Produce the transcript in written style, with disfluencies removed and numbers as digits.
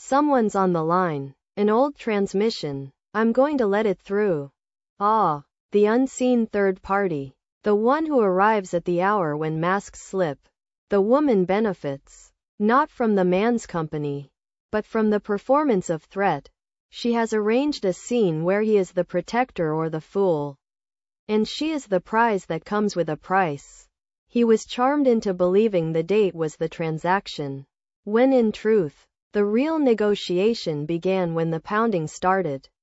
Someone's on the line. An old transmission. I'm going to let it through. Ah, the unseen third party. The one who arrives at the hour when masks slip. The woman benefits. Not from the man's company, but from the performance of threat. She has arranged a scene where he is the protector or the fool. And she is the prize that comes with a price. He was charmed into believing the date was the transaction, when in truth, the real negotiation began when the pounding started.